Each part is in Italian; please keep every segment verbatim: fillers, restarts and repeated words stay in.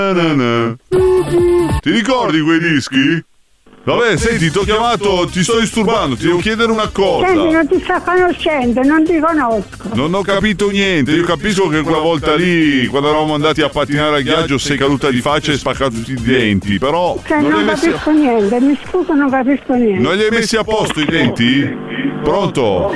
Ti ricordi quei dischi? Vabbè, senti, ti ho chiamato, ti sto disturbando, ti devo chiedere una cosa. Senti, non ti sto conoscendo, non ti conosco. Non ho capito niente, io capisco che quella volta lì, quando eravamo andati a pattinare a Ghiaggio, sei caduta di faccia e hai spaccato tutti i denti, però... Cioè, non, non messi capisco a... niente, mi scuso, non capisco niente. Non li hai messi a posto i denti? Pronto?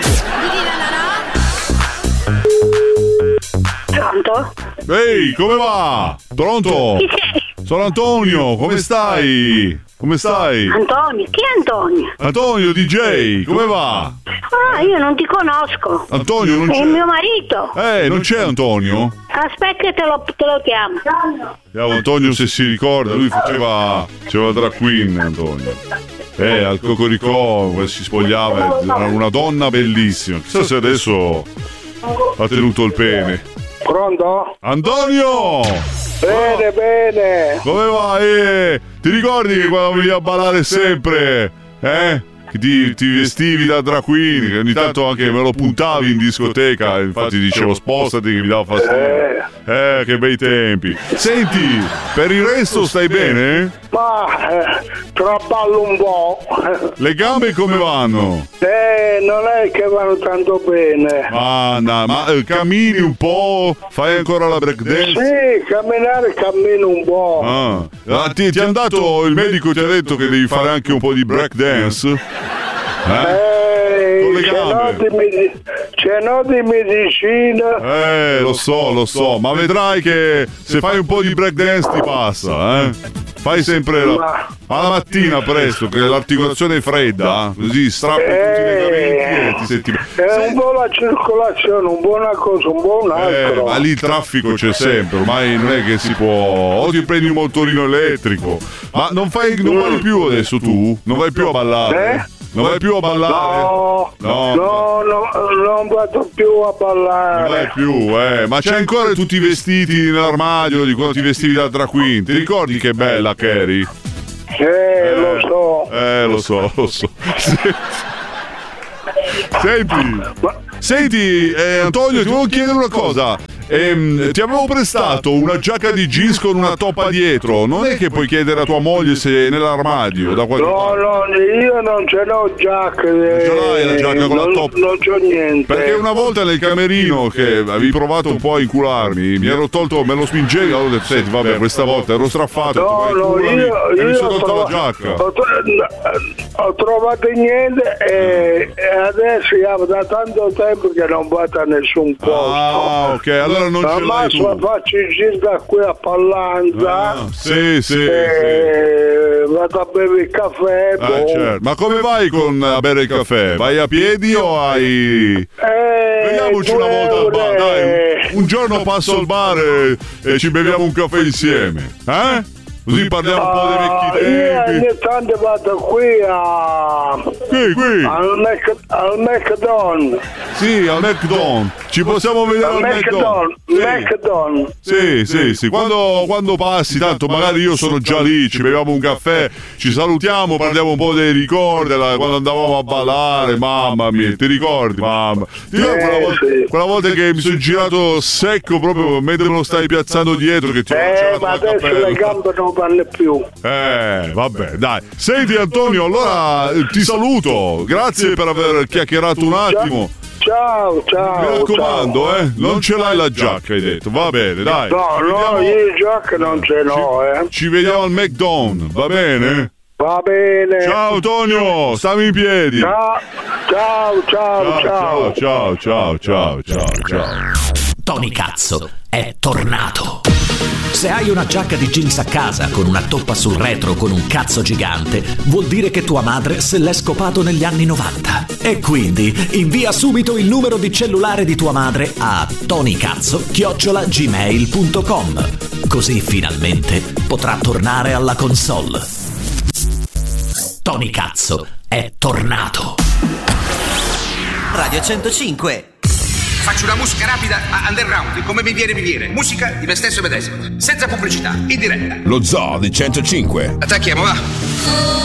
Pronto? Ehi, come va? Pronto? Chi sei? Sono Antonio, come stai? Come stai? Antonio? Chi è Antonio? Antonio D J, come va? Ah, io non ti conosco. Antonio non È c'è. il mio marito. Eh, non c'è Antonio? Aspetta che te lo, te lo chiamo. Vediamo Antonio se si ricorda, lui faceva, faceva drag queen, Antonio. Eh, al Cocoricò si spogliava, era una donna bellissima. Chissà se adesso ha tenuto il pene. Pronto? Antonio! Bene, bene. Come va? Eh? Ti ricordi che quando venivi a ballare sempre, eh? Che ti, ti vestivi da drag queen, che ogni tanto anche me lo puntavi in discoteca, infatti dicevo spostati che mi dava fastidio. Eh, che bei tempi. Senti, per il resto stai bene? Ma eh, traballo un po'. Le gambe come vanno? Eh, non è che vanno tanto bene. Ah, no, ma eh, cammini un po'? Fai ancora la breakdance? Sì, camminare cammino un po'. Ah, ah ti, ti hanno dato, il medico ti ha detto che devi fare anche un po' di breakdance? Eh, Con le c'è no gambe. di, medi- c'è no di medicina. Eh, lo so, lo so, ma vedrai che se fai un po' di breakdance ti passa, eh? Fai sempre la, alla mattina presto, che l'articolazione è fredda, eh? Così strappi tutti i legamenti e ti senti bene. È un po' la circolazione, un po' una cosa, un po' un Eh, altro. ma lì il traffico c'è sempre, ormai non è che si può. O ti prendi un motorino elettrico. Ma non fai, non vai più adesso tu? Non vai più a ballare? Eh? Non vai più a ballare? No, No, no, no, non vado più a ballare. Non vai più, eh. Ma c'hai ancora tutti i vestiti nell'armadio di quando ti vestivi da drag queen? Ti ricordi che bella che eri? Eh, lo so. Eh, lo so, lo so. Senti, senti, eh, Antonio, ti volevo chiedere una cosa. Ehm, ti avevo prestato una giacca di jeans con una toppa dietro. Non è che puoi chiedere a tua moglie se è nell'armadio da qualche No, parte? no, io non ce l'ho giacca. Non ce l'hai la giacca con la non, toppa? Non c'ho niente. Perché una volta nel camerino che avevi provato un po' a incularmi, mi ero tolto, me lo spingevi, allora ho detto, senti, vabbè, questa volta ero straffato. No, no, io, e mi io sono ho, tolto trova- la giacca. ho, tro- ho trovato niente e, e adesso io da tanto tempo che non vado a nessun posto. Ah, ok, allora non ce l'hai tu. Ma faccio il giro da qui a Pallanza. Ah, sì, sì, e vado a bere il caffè. Ah, boh. certo. Ma come vai con a bere il caffè? Vai a piedi o hai... Eh, Vediamoci una volta al bar, due- dai, un, un giorno passo al bar e, e ci beviamo un caffè insieme, eh? Così parliamo un po' dei vecchi Io tempi. ogni tanto vado qui a Qui, qui. al, Mac, al McDonald's. Sì, al McDonald's. Ci possiamo vedere Al al McDonald's. McDonald's. McDonald's. Sì, sì, sì. Quando, quando passi, tanto magari io sono già lì, ci beviamo un caffè, ci salutiamo, parliamo un po' dei ricordi, la- quando andavamo a ballare, mamma mia, ti ricordi, mamma? Ti ricordi quella, volta, quella volta che mi sono girato secco proprio mentre me lo stai piazzando dietro che ti ho Eh, lanciato ma la adesso cappella. le gambe non vanno più. Eh, vabbè, dai. Senti Antonio, allora eh, ti saluto. Grazie per aver chiacchierato un attimo. Ciao, ciao. Mi raccomando, ciao. eh, non ce l'hai la giacca, hai detto. Va bene, dai. No, Ci no, vediamo- io il gioco non ce l'ho, eh. Ci vediamo al McDonald's, va bene? Va bene. Ciao Antonio, stammi in piedi. Ciao, ciao, ciao, ciao. ciao, ciao, ciao, ciao, ciao. Tony Cazzo è tornato. Se hai una giacca di jeans a casa con una toppa sul retro con un cazzo gigante, vuol dire che tua madre se l'è scopato negli anni novanta. E quindi invia subito il numero di cellulare di tua madre a tonicazzo chiocciola gmail punto com. Così finalmente potrà tornare alla console. Tony Cazzo è tornato. Radio centocinque. Faccio una musica rapida, a- underground, come mi viene mi viene. Musica di me stesso medesimo, senza pubblicità, in diretta. Lo Zoo di centocinque. Attacchiamo, va.